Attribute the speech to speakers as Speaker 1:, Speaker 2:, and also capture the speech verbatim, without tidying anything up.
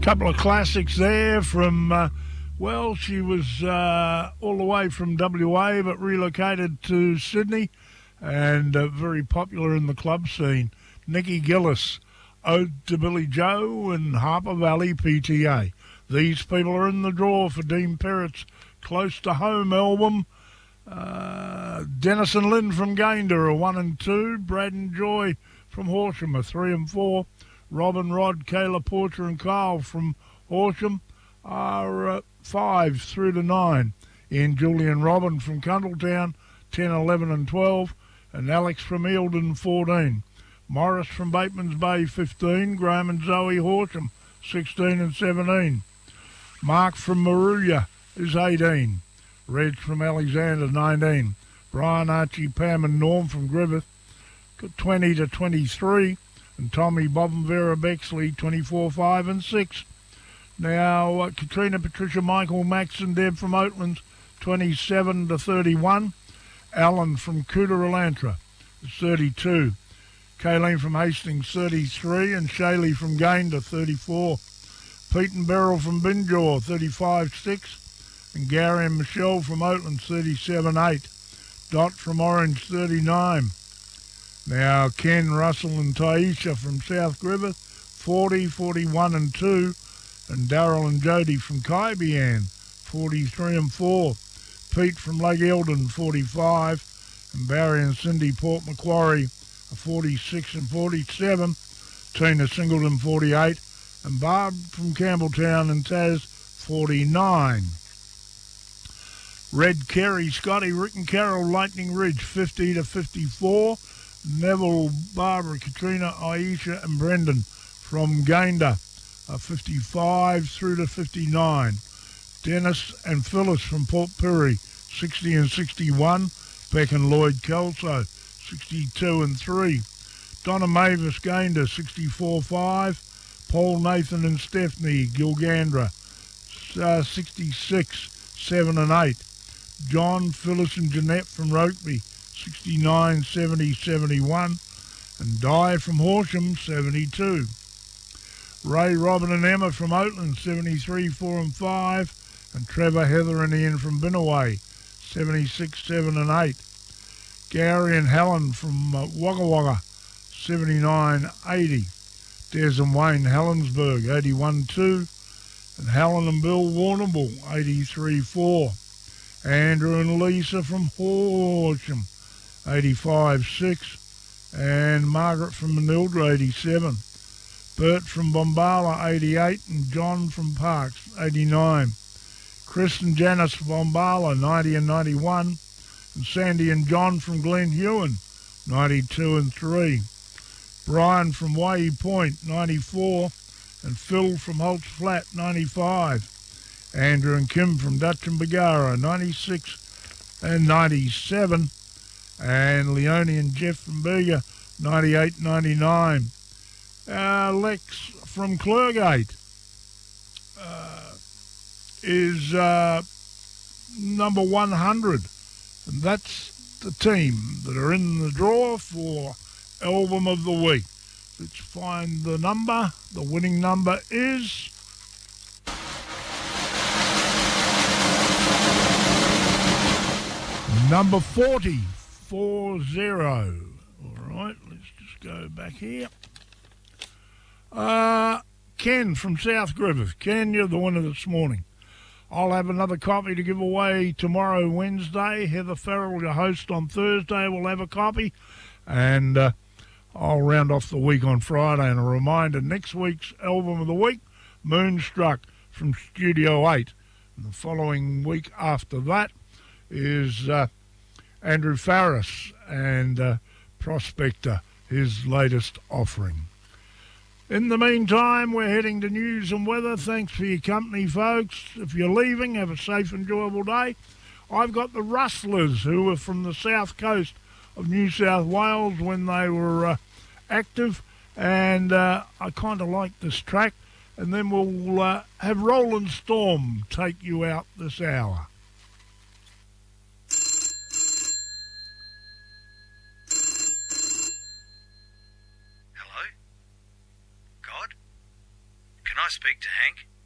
Speaker 1: Couple of classics there from, uh, well, she was uh, all the way from W A but relocated to Sydney and uh, very popular in the club scene. Nikki Gillis, Ode to Billy Joe and Harper Valley P T A. These people are in the draw for Dean Perrett's Close to Home album. Uh, Dennis and Lynn from Gayndah are one and two. Brad and Joy from Horsham are three and four. Robin, Rod, Kayla, Porter and Carl from Horsham are uh, five through to nine. Ian, Julie and Robin from Cundletown, ten, eleven and twelve. And Alex from Eildon, fourteen. Morris from Bateman's Bay, fifteen. Graham and Zoe Horsham, sixteen and seventeen. Mark from Maruya is eighteen. Reg from Alexander, nineteen. Brian, Archie, Pam and Norm from Griffith, twenty to twenty-three. And Tommy, Bob and Vera Bexley, twenty-four, five and six. Now, uh, Katrina, Patricia, Michael, Max and Deb from Oatlands, twenty-seven to thirty-one. Alan from Cooter-Elantra is thirty-two. Kayleen from Hastings, thirty-three. And Shaylee from Gayndah, thirty-four. Pete and Beryl from Binjaw, thirty-five, six. And Gary and Michelle from Oatlands, thirty-seven, eight. Dot from Orange, thirty-nine. Now, Ken, Russell and Taisha from South Griffith, forty, forty-one and two. And Darryl and Jody from Kaibian, forty-three and four. Pete from Lake Eldon, forty-five. And Barry and Cindy Port Macquarie, forty-six and forty-seven. Tina Singleton, forty-eight. And Barb from Campbelltown and Taz, forty-nine. Red, Kerry, Scotty, Rick and Carol, Lightning Ridge, fifty to fifty-four. Neville, Barbara, Katrina, Aisha and Brendan from Gayndah, uh, fifty-five through to fifty-nine. Dennis and Phyllis from Port Pirie, sixty and sixty-one. Beck and Lloyd Kelso, sixty-two and three. Donna Mavis, Gayndah, sixty-four five. Paul, Nathan and Stephanie, Gilgandra, uh, sixty-six, seven and eight. John, Phyllis and Jeanette from Rokeby, sixty-nine, seventy, seventy-one. And Di from Horsham, seventy-two. Ray, Robin and Emma from Oatland, seventy-three, four and five. And Trevor, Heather and Ian from Binnaway, seventy-six, seven and eight. Gary and Helen from uh, Wagga Wagga, seventy-nine, eighty. Des and Wayne, Helensburgh, eighty-one, two. And Helen and Bill Warrnambool, eighty-three, four. Andrew and Lisa from Horsham, eighty-five, six. And Margaret from Manildra, eighty-seven. Bert from Bombala, eighty-eight. And John from Parks, eighty-nine. Chris and Janice from Bombala, ninety and ninety-one. And Sandy and John from Glen Huon, ninety-two and three. Brian from Waihee Point, ninety-four. And Phil from Holt's Flat, ninety-five. Andrew and Kim from Dutch and Bagara, ninety-six and ninety-seven. And Leonie and Jeff from Bega, ninety-eight, ninety-nine. Uh, Lex from Clergate uh, is uh, number one hundred. And that's the team that are in the draw for Album of the Week. Let's find the number. The winning number is number forty, four zero. All right, let's just go back here. Uh, Ken from South Griffith. Ken, you're the winner this morning. I'll have another copy to give away tomorrow, Wednesday. Heather Farrell, your host on Thursday, will have a copy. And uh, I'll round off the week on Friday. And a reminder, next week's Album of the Week, Moonstruck from Studio eight. And the following week after that is uh, Andrew Farris and uh, Prospector, his latest offering. In the meantime, we're heading to news and weather. Thanks for your company, folks. If you're leaving, have a safe, enjoyable day. I've got the Rustlers, who were from the south coast of New South Wales when they were uh, active, and uh, I kind of like this track. And then we'll uh, have Roland Storm take you out this hour.
Speaker 2: I speak to Hank?